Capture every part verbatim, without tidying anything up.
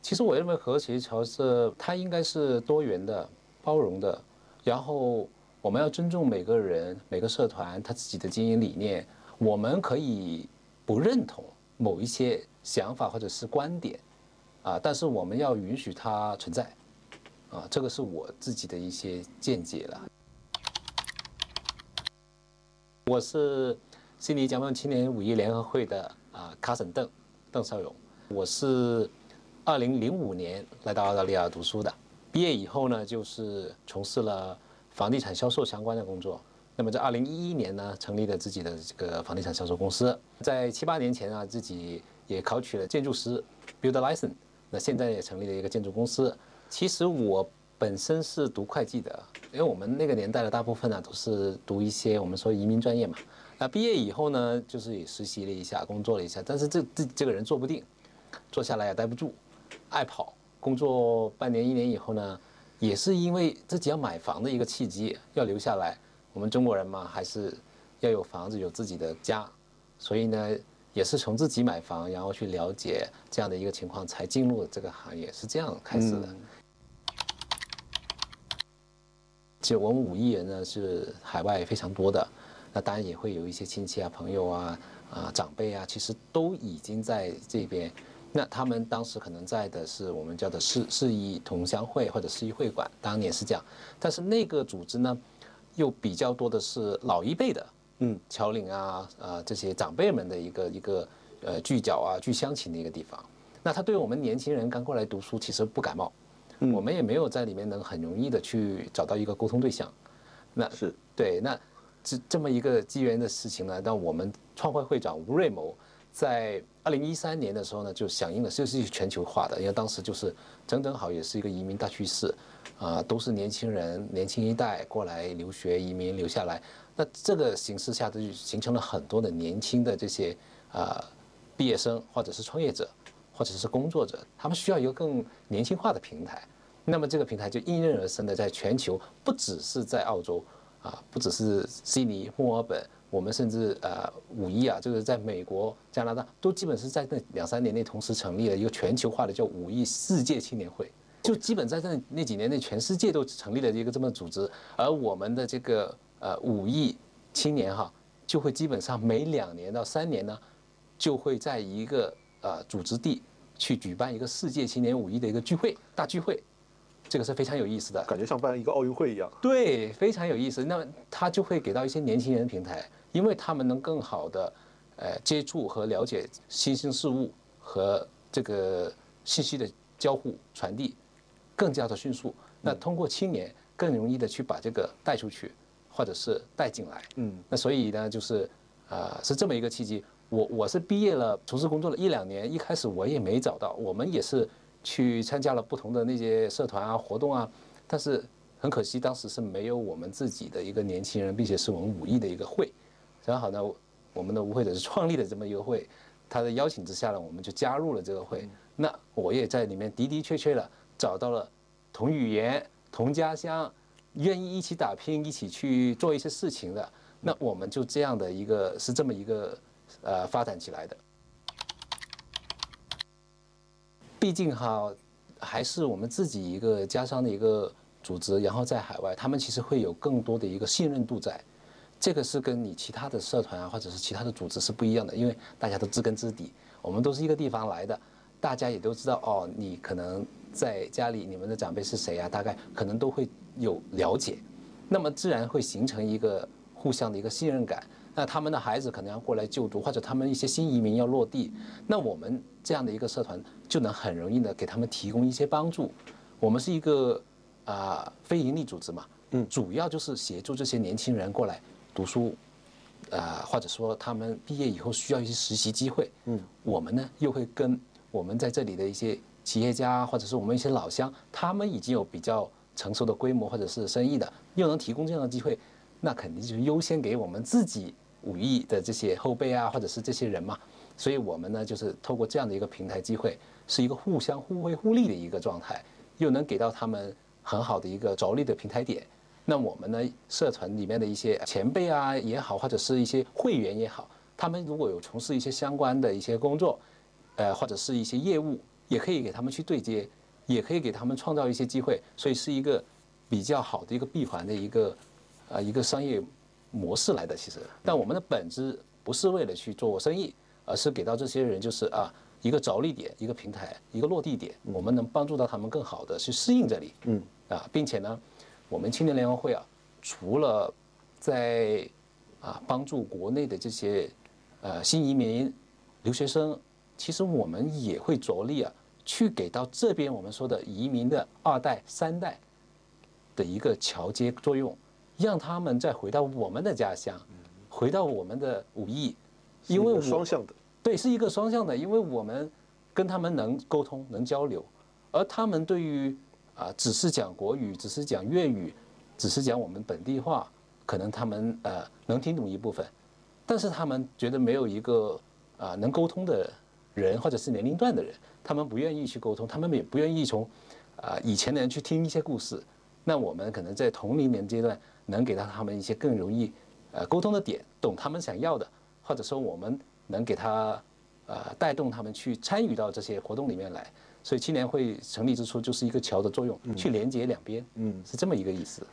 其实我认为和谐桥是它应该是多元的、包容的，然后我们要尊重每个人、每个社团他自己的经营理念。我们可以不认同某一些想法或者是观点，啊，但是我们要允许它存在，啊，这个是我自己的一些见解了。我是悉尼奖梦青年五一联合会的啊卡森邓邓少勇，我是二零零五年来到澳大利亚读书的，毕业以后呢，就是从事了房地产销售相关的工作。那么在二零一一年呢，成立了自己的这个房地产销售公司。在七八年前啊，自己也考取了建筑师 Builder License， 那现在也成立了一个建筑公司。其实我本身是读会计的，因为我们那个年代的大部分呢、啊、都是读一些我们说移民专业嘛。那毕业以后呢，就是也实习了一下，工作了一下，但是这这这个人坐不定，坐下来也待不住，爱跑。工作半年一年以后呢，也是因为自己要买房的一个契机，要留下来。我们中国人嘛，还是要有房子，有自己的家，所以呢，也是从自己买房，然后去了解这样的一个情况，才进入这个行业，是这样开始的。嗯、其实我们五亿人呢是海外非常多的，那当然也会有一些亲戚啊、朋友啊、啊长辈啊，其实都已经在这边。那他们当时可能在的是我们叫的市市议同乡会或者市议会馆，当年是这样，但是那个组织呢，又比较多的是老一辈的，嗯，侨领啊，呃，这些长辈们的一个一个呃聚角啊、聚乡情的一个地方。那他对我们年轻人刚过来读书，其实不感冒，嗯，我们也没有在里面能很容易的去找到一个沟通对象。那是对，那这这么一个机缘的事情呢，让我们创会会长吴瑞谋在二零一三年的时候呢，就响应了，这是全球化的，因为当时就是正正好也是一个移民大趋势。啊，都是年轻人，年轻一代过来留学、移民留下来。那这个形势下，就形成了很多的年轻的这些啊、呃、毕业生，或者是创业者，或者是工作者，他们需要一个更年轻化的平台。那么这个平台就应运而生的，在全球，不只是在澳洲啊，不只是悉尼、墨尔本，我们甚至呃五一啊，就是在美国、加拿大，都基本是在那两三年内同时成立了一个全球化的叫五一世界青年会。就基本在那那几年内，全世界都成立了一个这么组织，而我们的这个呃五亿青年哈，就会基本上每两年到三年呢，就会在一个呃组织地去举办一个世界青年五亿的一个聚会大聚会，这个是非常有意思的， 感觉像办一个奥运会一样。 对，非常有意思。那么他就会给到一些年轻人平台，因为他们能更好的呃接触和了解新兴事物和这个信息的交互传递。更加的迅速，那通过青年更容易的去把这个带出去，或者是带进来。嗯，那所以呢，就是呃是这么一个契机。我我是毕业了，从事工作了一两年，一开始我也没找到，我们也是去参加了不同的那些社团啊、活动啊，但是很可惜当时是没有我们自己的一个年轻人，并且是我们五亿的一个会。正好呢，我们的吴会者是创立了这么一个会，他的邀请之下呢，我们就加入了这个会。那我也在里面的的确确了。找到了同语言、同家乡，愿意一起打拼、一起去做一些事情的，那我们就这样的一个是这么一个呃发展起来的。毕竟哈，还是我们自己一个家乡的一个组织，然后在海外，他们其实会有更多的一个信任度在，这个是跟你其他的社团啊，或者是其他的组织是不一样的，因为大家都知根知底，我们都是一个地方来的。大家也都知道哦，你可能在家里，你们的长辈是谁啊？大概可能都会有了解，那么自然会形成一个互相的一个信任感。那他们的孩子可能要过来就读，或者他们一些新移民要落地，那我们这样的一个社团就能很容易的给他们提供一些帮助。我们是一个啊、呃、非营利组织嘛，嗯，主要就是协助这些年轻人过来读书。啊、呃，或者说他们毕业以后需要一些实习机会，嗯，我们呢又会跟我们在这里的一些企业家，或者是我们一些老乡，他们已经有比较成熟的规模或者是生意的，又能提供这样的机会，那肯定就是优先给我们自己五亿的这些后辈啊，或者是这些人嘛。所以我们呢，就是透过这样的一个平台机会，是一个互相互惠互利的一个状态，又能给到他们很好的一个着力的平台点。那我们呢，社团里面的一些前辈啊也好，或者是一些会员也好，他们如果有从事一些相关的一些工作。呃，或者是一些业务也可以给他们去对接，也可以给他们创造一些机会，所以是一个比较好的一个闭环的一个呃一个商业模式来的。其实，但我们的本质不是为了去做生意，而是给到这些人就是啊一个着力点，一个平台，一个落地点，我们能帮助到他们更好的去适应这里。嗯啊，并且呢，我们青年联合会啊，除了在啊帮助国内的这些呃新移民留学生，其实我们也会着力啊去给到这边我们说的移民的二代三代的一个桥接作用，让他们再回到我们的家乡，回到我们的武义，因为双向的， 对，是一个双向的，因为我们跟他们能沟通能交流，而他们对于啊只是讲国语，只是讲粤语，只是讲我们本地话，可能他们呃能听懂一部分，但是他们觉得没有一个啊能沟通的人或者是年龄段的人，他们不愿意去沟通，他们也不愿意从啊以前的人去听一些故事。那我们可能在同龄年阶段能给到他们一些更容易呃沟通的点，懂他们想要的，或者说我们能给他呃带动他们去参与到这些活动里面来。所以青年会成立之初就是一个桥的作用，去连接两边，嗯，是这么一个意思。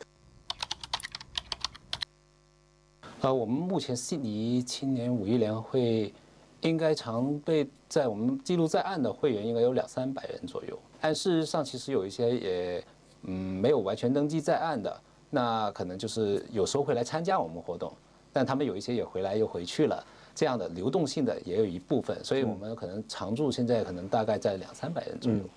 呃，我们目前悉尼青年武艺联合会应该常被在我们记录在案的会员应该有两三百人左右，但事实上其实有一些也嗯没有完全登记在案的，那可能就是有时候会来参加我们活动，但他们有一些也回来又回去了。这样的流动性的也有一部分，所以我们可能常驻现在可能大概在两三百人左右。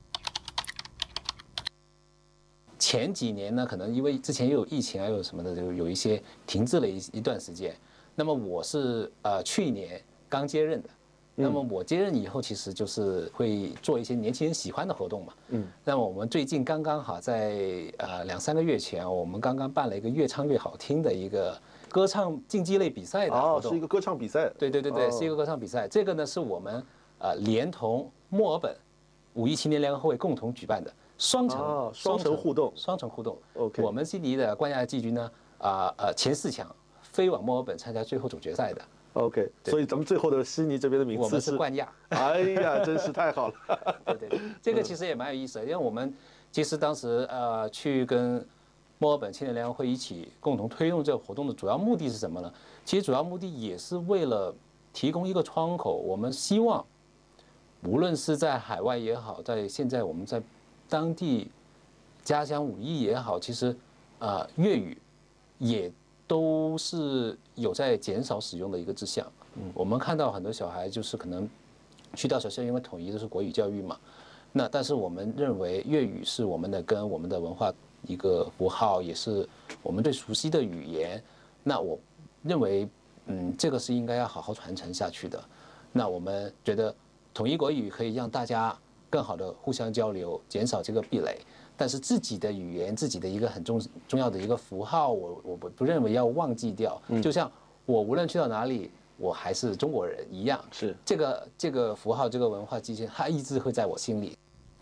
前几年呢，可能因为之前又有疫情啊，又有什么的，就有一些停滞了一一段时间。那么我是呃去年刚接任的，那么我接任以后，其实就是会做一些年轻人喜欢的活动嘛。嗯。那么我们最近刚刚好在呃两三个月前，我们刚刚办了一个越唱越好听的一个歌唱竞技类比赛的活动。 哦，是一个歌唱比赛。 对对对对，是一个歌唱比赛。这个呢是我们呃连同墨尔本武艺青年联合会共同举办的双城双城互动双城互动。 OK。 我们悉尼的冠亚季军呢啊呃前四强飞往墨尔本参加最后总决赛的。 OK， 所以咱们最后的悉尼这边的名次我们是冠亚。 哎呀，真是太好了。 对对，这个其实也蛮有意思的，因为我们其实当时呃去跟墨尔本青年联合会一起共同推动这个活动的主要目的是什么呢？其实主要目的也是为了提供一个窗口，我们希望无论是在海外也好，在现在我们在当地家乡武艺也好，其实呃粤语也都是有在减少使用的一个迹象。我们看到很多小孩就是可能去到学校，因为统一都是国语教育嘛，那但是我们认为粤语是我们的根，我们的文化一个符号，也是我们最熟悉的语言。那我认为，嗯，这个是应该要好好传承下去的。那我们觉得统一国语可以让大家更好的互相交流，减少这个壁垒。但是自己的语言，自己的一个很重重要的一个符号，我我不不认为要忘记掉。就像我无论去到哪里，我还是中国人一样。 是这个这个符号，这个文化基线，它一直会在我心里。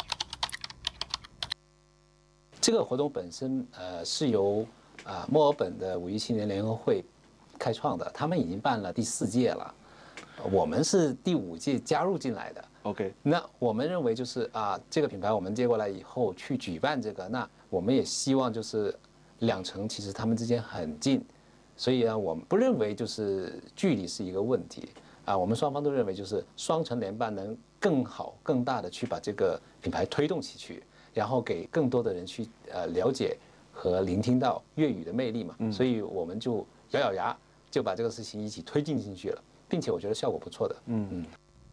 这个活动本身，呃，是由啊墨尔本的武艺青年联合会开创的，他们已经办了第四届了，我们是第五届加入进来的。 OK， 那我们认为就是啊，这个品牌我们接过来以后去举办这个，那我们也希望就是两城其实他们之间很近，所以呢，我们不认为就是距离是一个问题啊，我们双方都认为就是双城联办能更好、更大的去把这个品牌推动起去，然后给更多的人去呃了解和聆听到粤语的魅力嘛，所以我们就咬咬牙就把这个事情一起推进进去了，并且我觉得效果不错的，嗯嗯。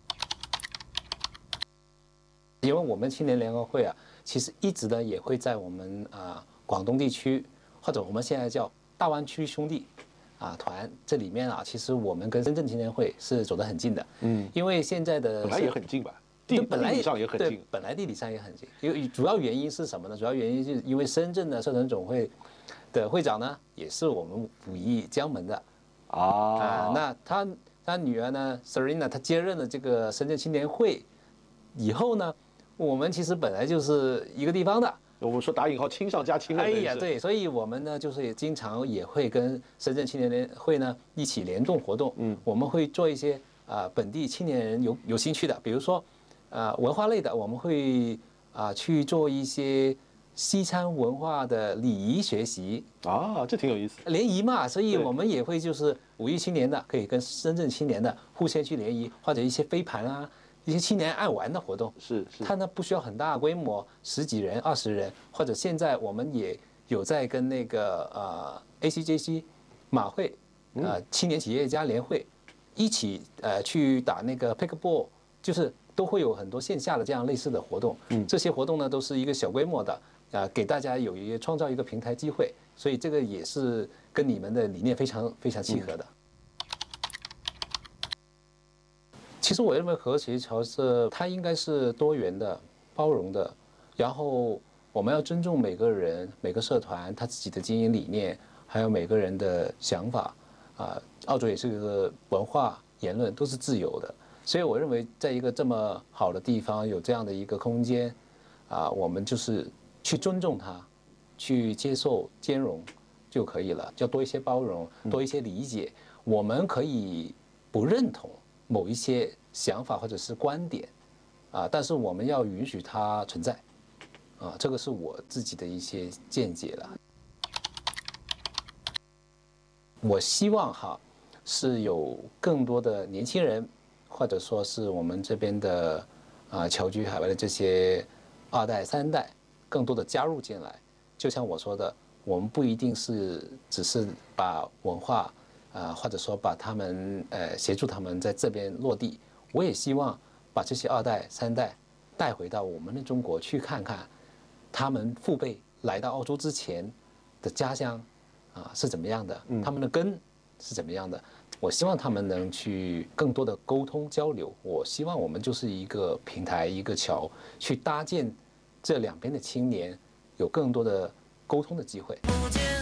因为我们青年联合会啊，其实一直呢也会在我们啊广东地区，或者我们现在叫大湾区兄弟啊团这里面啊，其实我们跟深圳青年会是走得很近的。嗯，因为现在的本来也很近吧，地本来地理上也很近， 对，本来地理上也很近。因为主要原因是什么呢？主要原因是因为深圳的社团总会的会长呢，也是我们武艺江门的啊啊。那他他女儿呢 ，Serena， 她接任了这个深圳青年会以后呢。我们其实本来就是一个地方的， 我们说打引号亲上加亲了。 哎呀，对，所以我们呢就是也经常也会跟深圳青年联会呢一起联动活动。嗯，我们会做一些啊、呃、本地青年人有有兴趣的，比如说呃文化类的，我们会啊、呃、去做一些西餐文化的礼仪学习啊，这挺有意思。 联谊嘛，所以我们也会就是五一青年的可以跟深圳青年的互相去联谊，或者一些飞盘啊，一些青年爱玩的活动。 是是， 它呢不需要很大规模，十几人、二十人，或者现在我们也有在跟那个呃 A C J C 马会呃青年企业家联会一起呃去打那个 pickleball， 就是都会有很多线下的这样类似的活动。嗯，这些活动呢都是一个小规模的。啊，给大家有一个创造一个平台机会，所以这个也是跟你们的理念非常非常契合的。其实我认为和谐侨社它应该是多元的、包容的，然后我们要尊重每个人、每个社团他自己的经营理念，还有每个人的想法。啊，澳洲也是个文化言论都是自由的，所以我认为在一个这么好的地方有这样的一个空间，啊，我们就是去尊重它，去接受兼容就可以了，要多一些包容，多一些理解。我们可以不认同某一些想法或者是观点，啊，但是我们要允许它存在，啊，这个是我自己的一些见解了。我希望哈是有更多的年轻人，或者说是我们这边的啊侨居海外的这些二代、三代。更多的加入进来，就像我说的，我们不一定是只是把文化，啊、呃，或者说把他们呃协助他们在这边落地。我也希望把这些二代、三代带回到我们的中国去看看，他们父辈来到澳洲之前的家乡啊是怎么样的，他们的根是怎么样的。我希望他们能去更多的沟通交流。我希望我们就是一个平台，一个桥，去搭建这两边的青年有更多的沟通的机会。